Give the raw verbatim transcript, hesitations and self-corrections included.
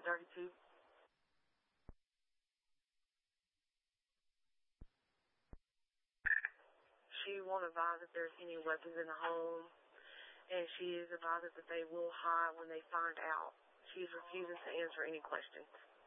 thirty-two. She won't advise if there's any weapons in the home, and she is advised that they will hide when they find out. She is refusing to answer any questions.